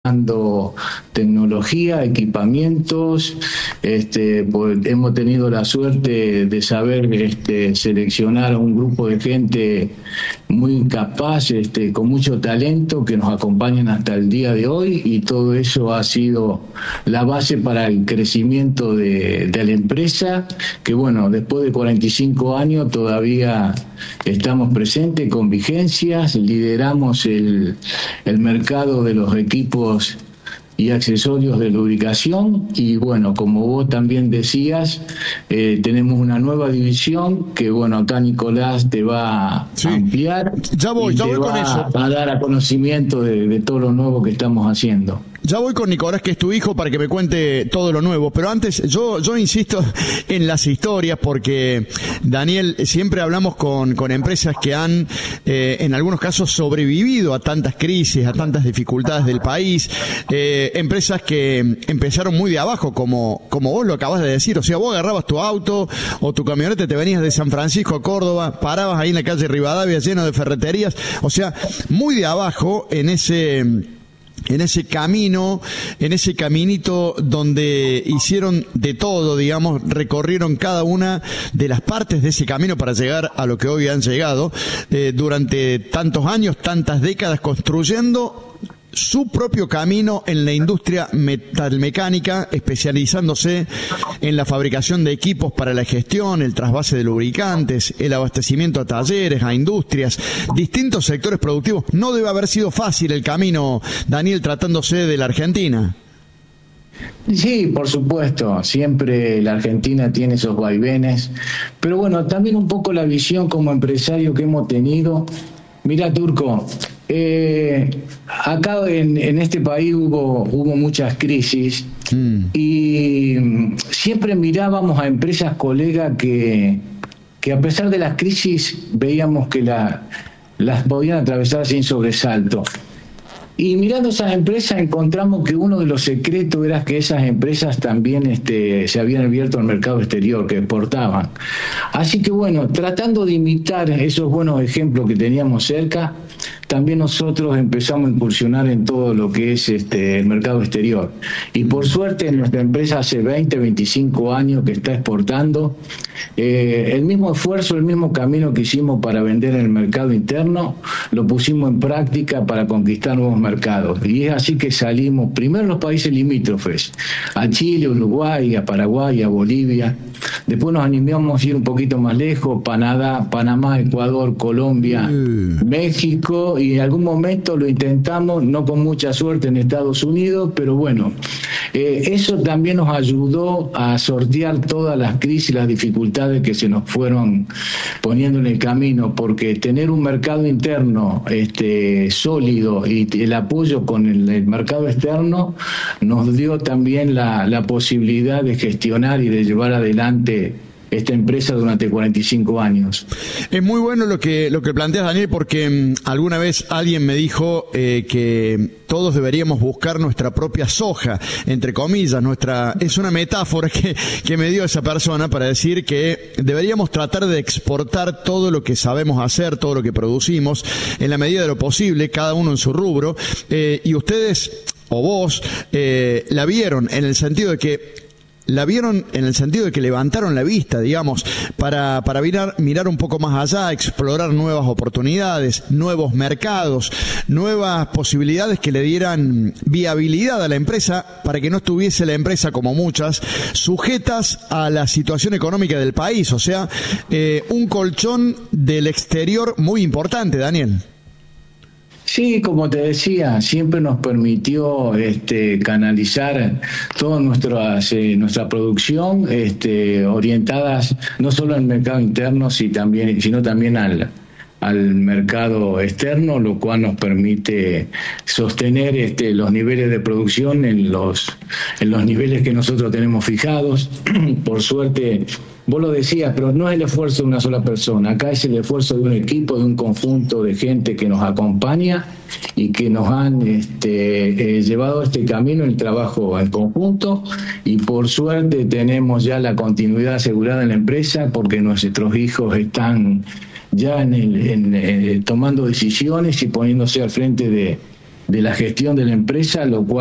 entregando tecnología, equipamientos. Pues hemos tenido la suerte de saber seleccionar a un grupo de gente muy capaz, con mucho talento, que nos acompañan hasta el día de hoy, y todo eso ha sido la base para el crecimiento de la empresa, que bueno, después de 45 años todavía estamos presentes con vigencias, lideramos el mercado de los equipos y accesorios de lubricación, y bueno, como vos también decías, tenemos una nueva división que bueno, acá Nicolás te va a ampliar. Ya voy con eso. A dar a conocimiento de todo lo nuevo que estamos haciendo. Ya voy con Nicolás, que es tu hijo, para que me cuente todo lo nuevo. Pero antes, yo insisto en las historias, porque, Daniel, siempre hablamos con empresas que han, en algunos casos, sobrevivido a tantas crisis, a tantas dificultades del país. Empresas que empezaron muy de abajo, como vos lo acabas de decir. O sea, vos agarrabas tu auto o tu camioneta, te venías de San Francisco a Córdoba, parabas ahí en la calle Rivadavia lleno de ferreterías. O sea, muy de abajo en ese camino, en ese caminito donde hicieron de todo, digamos, recorrieron cada una de las partes de ese camino para llegar a lo que hoy han llegado, durante tantos años, tantas décadas, construyendo su propio camino en la industria metalmecánica, especializándose en la fabricación de equipos para la gestión, el trasvase de lubricantes, el abastecimiento a talleres, a industrias, distintos sectores productivos. No debe haber sido fácil el camino, Daniel, tratándose de la Argentina. Sí, por supuesto, siempre la Argentina tiene esos vaivenes, pero bueno, también un poco la visión como empresario que hemos tenido. Mira, Turco, acá en este país hubo muchas crisis, y siempre mirábamos a empresas colegas que a pesar de las crisis veíamos que las podían atravesar sin sobresalto. Y mirando esas empresas encontramos que uno de los secretos era que esas empresas también se habían abierto al mercado exterior, que exportaban. Así que bueno, tratando de imitar esos buenos ejemplos que teníamos cerca, también nosotros empezamos a incursionar en todo lo que es el mercado exterior. Y por suerte nuestra empresa hace 20, 25 años que está exportando. El mismo esfuerzo, el mismo camino que hicimos para vender en el mercado interno, lo pusimos en práctica para conquistar nuevos mercados. Y es así que salimos primero en los países limítrofes, a Chile, Uruguay, a Paraguay, a Bolivia. Después nos animamos a ir un poquito más lejos, Panamá, Ecuador, Colombia, México, y en algún momento lo intentamos, no con mucha suerte, en Estados Unidos, pero bueno, eso también nos ayudó a sortear todas las crisis, las dificultades que se nos fueron poniendo en el camino, porque tener un mercado interno sólido y el apoyo con el mercado externo nos dio también la posibilidad de gestionar y de llevar adelante esta empresa durante 45 años. Es muy bueno lo que planteas, Daniel, porque alguna vez alguien me dijo que todos deberíamos buscar nuestra propia soja, entre comillas, es una metáfora que me dio esa persona para decir que deberíamos tratar de exportar todo lo que sabemos hacer, todo lo que producimos, en la medida de lo posible, cada uno en su rubro, y ustedes, o vos, la vieron en el sentido de que levantaron la vista, digamos, para mirar un poco más allá, explorar nuevas oportunidades, nuevos mercados, nuevas posibilidades que le dieran viabilidad a la empresa, para que no estuviese la empresa, como muchas, sujetas a la situación económica del país. O sea, un colchón del exterior muy importante, Daniel. Sí, como te decía, siempre nos permitió canalizar toda nuestra producción, orientadas no solo al mercado interno, sino también al mercado externo, lo cual nos permite sostener los niveles de producción en los niveles que nosotros tenemos fijados. Por suerte, vos lo decías, pero no es el esfuerzo de una sola persona, acá es el esfuerzo de un equipo, de un conjunto de gente que nos acompaña y que nos han llevado a este camino, el trabajo en conjunto, y por suerte tenemos ya la continuidad asegurada en la empresa, porque nuestros hijos están ya tomando decisiones y poniéndose al frente de la gestión de la empresa, lo cual